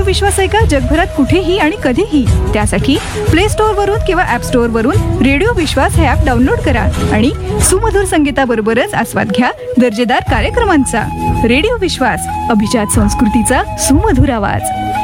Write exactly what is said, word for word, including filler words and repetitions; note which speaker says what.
Speaker 1: Radio विश्वास ऐका जगभरात कुठेही आणि कधीही. त्यासाठी प्ले स्टोअर वरून किंवा ऍप स्टोअर वरून रेडिओ विश्वास हे ऍप डाउनलोड करा आणि सुमधुर संगीताबरोबरच आस्वाद घ्या दर्जेदार कार्यक्रमांचा. रेडिओ विश्वास, अभिजात संस्कृतीचा सुमधुर आवाज.